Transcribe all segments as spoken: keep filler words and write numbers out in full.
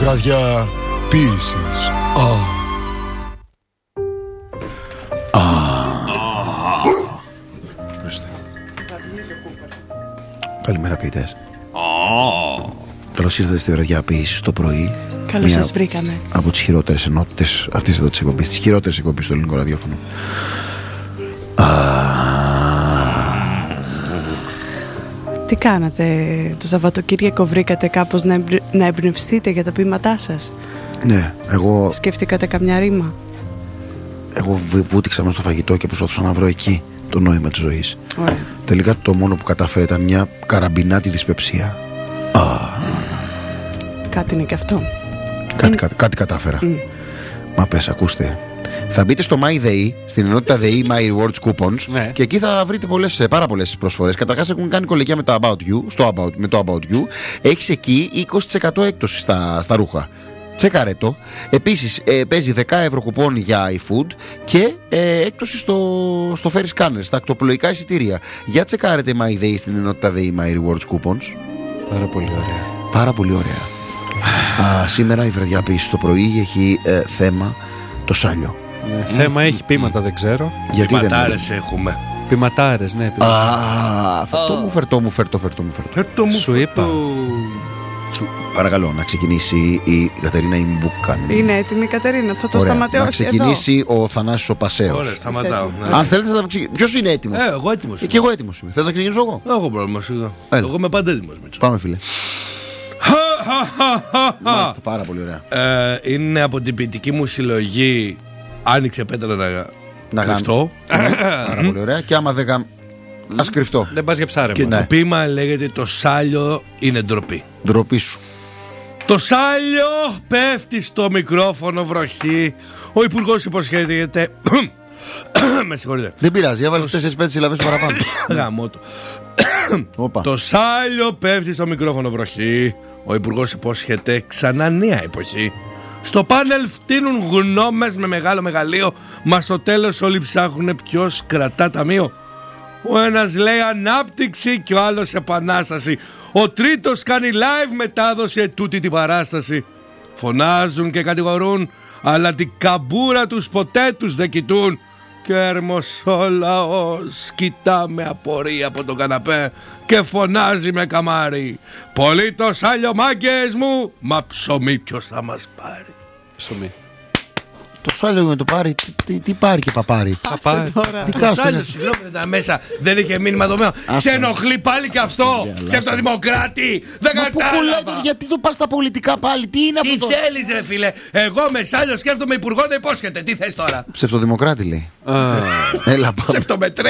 βραδιά ποίησης. Α. Καλημέρα ποιητές. Καλώς ήρθατε στη βραδιά ποίησης το πρωί. Καλώς σας βρήκαμε. Από τις χειρότερες ενότητες αυτής εδώ της εκπομπής, τις χειρότερες εκπομπής στο ελληνικό ραδιόφωνο. Τι κάνατε το Σαββατοκύριακο, βρήκατε κάπως να, εμπνε... να εμπνευστείτε για τα ποίηματά σας? Ναι, εγώ... Σκεφτήκατε καμιά ρήμα? Εγώ βούτυξα μέσα στο φαγητό και προσπαθούσα να βρω εκεί το νόημα της ζωής. Ωραία. Τελικά το μόνο που κατάφερε ήταν μια καραμπινάτη δυσπεψία. Α. Κάτι είναι και αυτό. Κάτι, είναι... κάτι, κάτι κατάφερα. Mm. Μα πες, ακούστε. Θα μπείτε στο MyDay, στην ενότητα ΔΕΗ My Rewards Coupons, ναι. Και εκεί θα βρείτε πολλές, πάρα πολλές προσφορές. Καταρχάς έχουν κάνει κολεγιά με το About You, στο about, με το About You. Έχεις εκεί είκοσι τοις εκατό έκπτωση στα, στα ρούχα. Τσεκάρε το. Επίσης ε, παίζει δέκα ευρώ κουπόνι για iFood και ε, έκπτωση στο, στο Ferry Scanner, στα ακτοπλοϊκά εισιτήρια. Για τσεκάρετε MyDay στην ενότητα ΔΕΗ My Rewards Coupons. Πάρα πολύ ωραία. Πάρα πολύ ωραία. Α, σήμερα η βραδιά ποίησης το πρωί έχει ε, θέμα το σάλιο. Ναι, mm. Θέμα έχει, πείματα δεν ξέρω. Γιατί ποιηματάρες δεν έχουμε. Ποιηματάρες, ναι. Α, φερτό μου, φερτό μου, φερτό, φερτό μου, φερτό. Φερτό μου, σου είπα. Σου... Παρακαλώ να ξεκινήσει η Κατερίνα Ιμπούκαν. Είναι έτοιμη η Κατερίνα, θα το σταματήσω. Να ξεκινήσει εδώ. Ο Θανάσης ο Πασέος. Ωραία, σταματάω. Ναι. Αν θέλετε θα ξεκινήσει. Ποιος είναι έτοιμος? Ε, εγώ έτοιμος. Ε, και εγώ έτοιμος είμαι. Θες να ξεκινήσω εγώ? Εγώ πρόβλημα σίγουρα. Εγώ είμαι πάντα έτοιμος. Πάμε φίλε. Μάλιστα, πάρα πολύ ωραία. Ε, είναι από την ποιητική μου συλλογή Άνοιξε πέτρα να, να κρυφτώ. Πάρα πολύ ωραία. Και άμα δεν γαμ... ας κρυφτώ. Δεν πας για ψάρεμα. Και ναι. Το ποίημα λέγεται «Το σάλιο είναι ντροπή». Ντροπή σου. Το σάλιο πέφτει στο μικρόφωνο βροχή. Ο υπουργός υποσχέται. Με συγχωρείτε. Δεν πειράζει, έβαλες τέσσερις πέντε συλλαβές παραπάνω. Γαμώ το. Το σάλιο πέφτει στο μικρόφωνο βροχή. Ο υπουργός υπόσχεται ξανά νέα εποχή. Στο πάνελ φτύνουν γνώμες με μεγάλο μεγαλείο. Μα στο τέλος όλοι ψάχνουν ποιος κρατά ταμείο. Ο ένας λέει ανάπτυξη και ο άλλος επανάσταση. Ο τρίτος κάνει live μετάδοση τούτη την παράσταση. Φωνάζουν και κατηγορούν, αλλά την καμπούρα τους ποτέ τους δεν κοιτούν. Και έρμος ο λαός κοιτά με απορία από τον καναπέ και φωνάζει με καμάρι. Πολύ το σάλιο μάγκες μου, μα ψωμί ποιος θα μας πάρει? Ψωμί. Το σάλιο με το πάρει, τι, τι, τι πάρει και παπάρει. Πάσε τώρα. Τι το σάλιο, συγγνώμη, δεν ήταν μέσα, δεν είχε μήνυμα το μέλλον. Σε ενοχλεί πάλι και αυτό, ψευτοδημοκράτη. Δεν κατάλαβα. Γιατί το πας στα πολιτικά πάλι, τι είναι αυτό? Τι θέλεις ρε φίλε? Εγώ με σάλιο σκέφτομαι υπουργό να υπόσχεται. Τι θες τώρα? Ψευτοδημοκράτη λέει. Έλα πάμε. Ψευτομετρέ.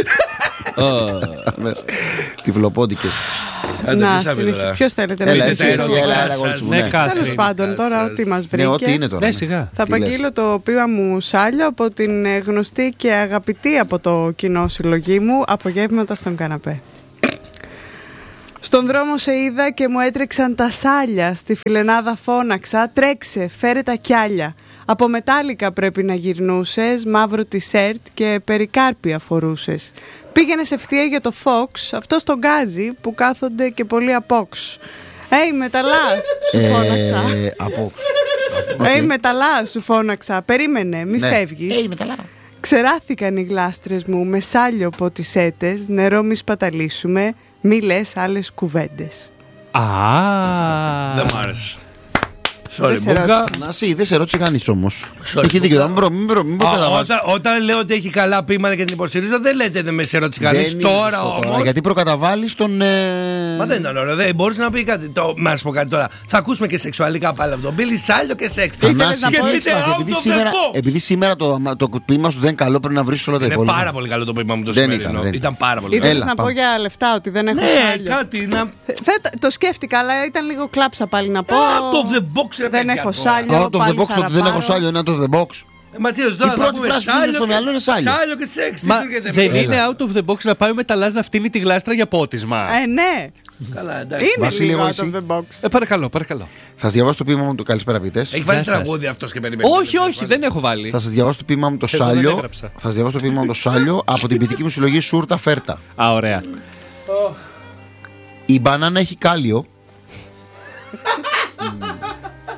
Τυφλοπόντικες. Να, ποιος θέλετε να μιλήσει? Τέλος πάντων, τώρα ό,τι μας βρήκε. Ναι, ό,τι είναι τώρα. Θα απαγγείλω το ποίημα μου σάλιο από την γνωστή και αγαπητή από το κοινό συλλογή μου Απογεύματα στον καναπέ. Στον δρόμο σε είδα και μου έτρεξαν τα σάλια. Στη φιλενάδα φώναξα, τρέξε, φέρε τα κιάλια. Από μετάλλικα πρέπει να γυρνούσες, μαύρο τισέρτ και περικάρπια φορούσες. Πήγαινες ευθεία για το Fox, αυτό στον γκάζι που κάθονται και πολλοί απόξ. Έι μεταλλά, σου φώναξα. Απόξ. Έι μεταλλά, σου φώναξα. Περίμενε, μη φεύγεις. Έι μεταλλά. Ξεράθηκαν οι γλάστρες μου με σάλιο ποτισέτες, νερό μη σπαταλήσουμε, μη λες άλλες κουβέντες. Α, δεν μ' άρεσε. Sorry, Νάση, δεν σε ρώτησε κανείς όμως. Έχει δίκιο. Όταν λέω ότι έχει καλά ποίηματα και την υποστηρίζω, δεν λέτε δεν με σε ρώτησε κανείς. Τώρα όμως. Γιατί προκαταβάλεις τον. Μα δεν ήταν ωραίο. Δεν μπορούσε να πει κάτι. Να σου πω κάτι τώρα. Θα ακούσουμε και σεξουαλικά πάλι από τον Μπίλι σάλιο και σεξ. Επειδή σήμερα το ποίημα σου δεν είναι καλό, πρέπει να βρεις όλα τα υπόλοιπα. Είναι πάρα πολύ καλό το ποίημα μου το σημερινό. Ήταν πάρα πολύ καλό. Ήθελες να πω για λεφτά ότι δεν έχω σάλιο. Το σκέφτηκα, αλλά ήταν λίγο κλάψα πάλι να πω. Out of the box. Δεν έχω σάλιο. Out of the box, το δεν έχω σάλιο είναι out of the box. Ματσίδος, τώρα θα πούμε σάλιο, στο μυαλό είναι σάλιο. Σάλιο και σεξ. Μα δεν είναι out of the box να πάει ο μεταλλάς να φτύνει τη γλάστρα για πότισμα? Ε, ναι. Καλά, εντάξει. Είναι λίγο out of the box. Ε, παρακαλώ, παρακαλώ. Θα σας διαβάσω το ποίημα μου το καλησπέρα ποιητές. Έχει βάλει τραγούδι αυτός και περιμένει. Όχι, όχι, δεν έχω βάλει. Θα σας διαβάσω το ποίημα μου το σάλιο. Θα σας διαβάσω το ποίημα μου το σάλιο από την ποιητική μου συλλογή Σούρτα Φέρτα. Α, ωραία. Η μπανάνα έχει κάλιο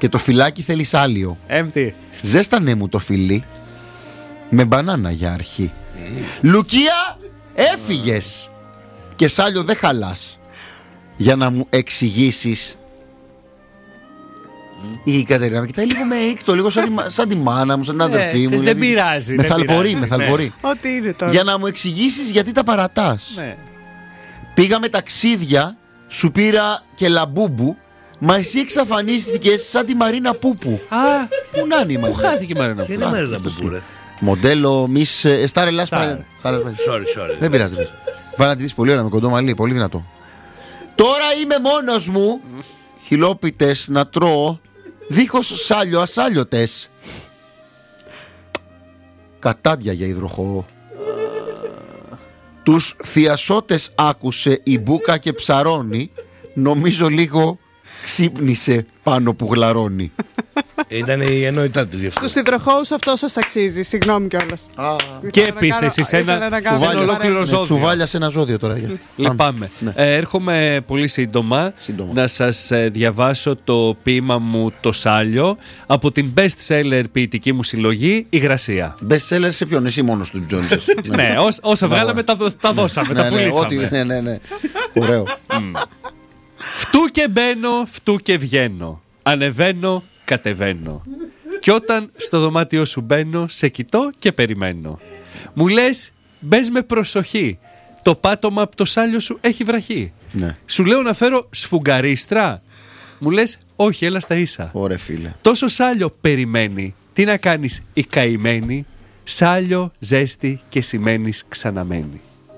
και το φυλάκι θέλει σάλιο. Έμπτη. Ζέστανέ μου το φιλί με μπανάνα για αρχή. Mm. Λουκία, έφυγες και σάλιο δεν χαλάς για να μου εξηγήσεις. Mm. Η Κατερίνα με κοιτάει λίγο με ήκτο, λίγο σαν, σαν τη μάνα μου, σαν την αδερφή μου. Δεν πειράζει. Με θαλπορεί, με θαλπορεί. Ό,τι είναι τώρα. Για να μου εξηγήσεις γιατί τα παρατάς. Ναι. Πήγαμε ταξίδια, σου πήρα και λαμπούμπου, μα εσύ εξαφανίστηκες σαν τη Μαρίνα Πούπου. Α, πού να είναι η Μαρίνα. Πού χάθηκε η Μαρίνα Ποια είναι η Μαρίνα Πούπου, ρε? Μοντέλο Miss Star Ελλάς. Sorry, sorry. Δεν πειράζει. Βάλα να τη δεις πολύ ωραία με κοντό μαλλί, πολύ δυνατό. Τώρα είμαι μόνος μου. Χιλόπιτες να τρώω, δίχως σάλιο ασάλιωτες. Κατάντια για υδροχό. Τους θειασότες άκουσε η μπούκα και ψαρώνει. Νομίζω λίγο ξύπνησε πάνω που γλαρώνει. Ήταν η εννοητά της γι' αυτό. Στους υδροχώους αυτό σας αξίζει. Συγγνώμη κιόλας. Και επίθεση σε ένα ολόκληρο ζώδιο. Τσουβάλια σε ένα ζώδιο τώρα. Λυπάμαι. ε, Έρχομαι πολύ σύντομα, σύντομα να σας ε, διαβάσω το ποίημα μου «Το Σάλιο» από την best seller ποιητική μου συλλογή «Υγρασία». Best seller σε ποιον, εσύ μόνος του Τζόνσες? Ναι, όσα βγάλαμε τα δώσαμε, τα πουλήσαμε. Ναι, ναι, ναι. Ωραίο. Φτού και μπαίνω, φτού και βγαίνω. Ανεβαίνω, κατεβαίνω. Κι όταν στο δωμάτιο σου μπαίνω, σε κοιτώ και περιμένω. Μου λες, μπες με προσοχή. Το πάτωμα από το σάλιο σου έχει βραχεί. Ναι. Σου λέω να φέρω σφουγγαρίστρα. Μου λες, όχι, έλα στα ίσα. Ωραία, φίλε. Τόσο σάλιο περιμένει. Τι να κάνεις, η καημένη. Σάλιο, ζέστη και σημαίνεις ξαναμένη.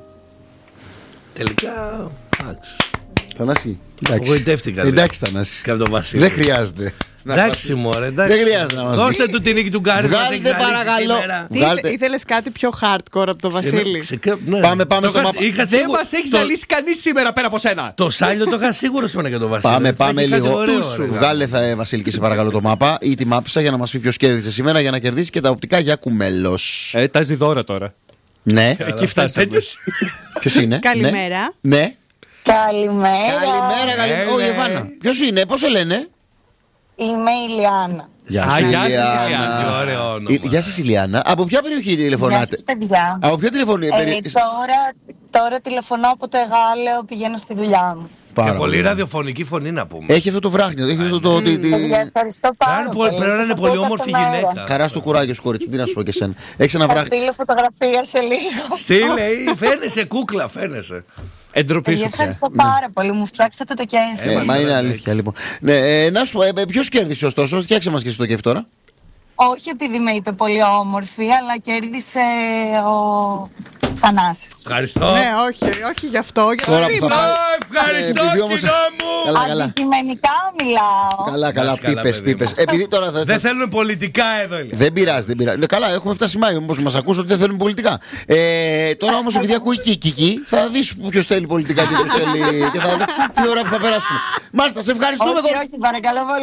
Τελικά. Θανάση. Απογοητεύτηκα. Εντάξει, Θανάση. Δεν χρειάζεται. Εντάξει, μωρέ. Δεν χρειάζεται να μας δώστε του την νίκη του Γκάρι. Βγάλτε παρακαλώ. Ήθελες κάτι πιο hardcore από το Βασίλη? Πάμε, πάμε στο μαπά. Δεν μας έχει ζαλίσει κανείς σήμερα πέρα από σένα. Το σάλιο το είχα σίγουρο σήμερα για το Βασίλη. Πάμε, πάμε λίγο. Βγάλε, θα, Βασίλη, και σε παρακαλώ το μάπα ή τη μάπησα για να μας πει ποιος κέρδισε σήμερα, για να κερδίσει και τα οπτικά για κουμέλος. Ε, τα ζητώρα τώρα. Ναι. Εκεί φτάσαμε. Ποιος είναι? Καλημέρα. Ναι. Καλημέρα. Καλημέρα, καλημέρα. Ω, η Εβάνα. Ποιος είναι, πώς σε λένε? Είμαι η Ηλιάνα. Γεια σας, Ηλιάνα. Γεια σας, Ηλιάνα. Από ποια περιοχή τηλεφωνάτε? Γεια σας, παιδιά. Από ποια τηλεφωνή? Ε, τώρα, τώρα τηλεφωνώ από το Εγάλεο, πηγαίνω στη δουλειά μου. Πάρα και πολύ ραδιοφωνική φωνή να πούμε. Έχει αυτό το βράχνιο. Έχει αυτό το. Ευχαριστώ πάρα πολύ. Πρέπει να είναι πολύ όμορφη γυναίκα. Χαρά στο κουράγιο, κορίτσι. Τι να σου πω και εσένα. Έχει ένα βράχνιο. Θα στείλω φωτογραφία σε λίγο. Στείλε, φαίνεσαι κούκλα, φαίνεσαι. Εντροπή σου. Ευχαριστώ πάρα πολύ. Μου φτιάξατε το κέφι. Ε, μα είναι αλήθεια λοιπόν. Ναι, ε, να σου πω, ε, ποιος κέρδισε ωστόσο? Φτιάξε μας και εσύ το κέφι τώρα. Όχι επειδή με είπε πολύ όμορφη, αλλά κέρδισε ο Θανάσης. Ευχαριστώ. Ναι, όχι, όχι γι' αυτό. Για τώρα το που θα ευχαριστώ, ε, όμως... κοινό μου. Καλά, καλά. Αντικειμενικά μιλάω. Καλά, καλά, πίπες, πίπες. Επειδή τώρα θα... Δεν θέλουν πολιτικά εδώ. Είναι. Δεν πειράζει, δεν πειράζει. Ναι, καλά, έχουμε φτάσει Μάιο. Μήπως μας ακούσω ότι δεν θέλουν πολιτικά. Ε, τώρα όμως, επειδή ακούει Κίκη, θα δεις ποιος θέλει πολιτικά και ποιος θέλει. Και θα δεις τι ώρα που θα περάσουμε. Μάλιστα, σε ευχαριστούμε. Όχι, όχι, παρακαλώ πολύ.